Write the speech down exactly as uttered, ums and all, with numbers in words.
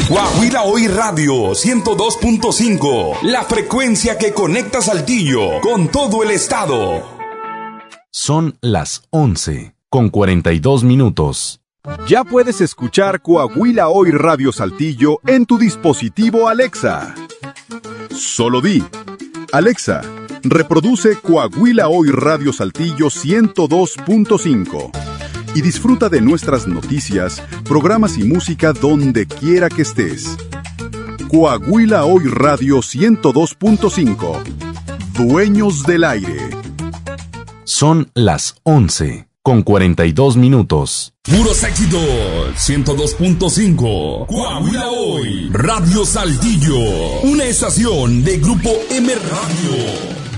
Coahuila Hoy Radio ciento dos punto cinco, la frecuencia que conecta Saltillo con todo el estado. Son las once con cuarenta y dos minutos. Ya puedes escuchar Coahuila Hoy Radio Saltillo en tu dispositivo Alexa. Solo di: Alexa, reproduce Coahuila Hoy Radio Saltillo ciento dos punto cinco y disfruta de nuestras noticias, programas y música donde quiera que estés. Coahuila Hoy Radio ciento dos punto cinco. Dueños del aire. Son las once con cuarenta y dos minutos. Puros éxitos, ciento dos punto cinco. Coahuila Hoy Radio Saltillo, una estación de Grupo M Radio.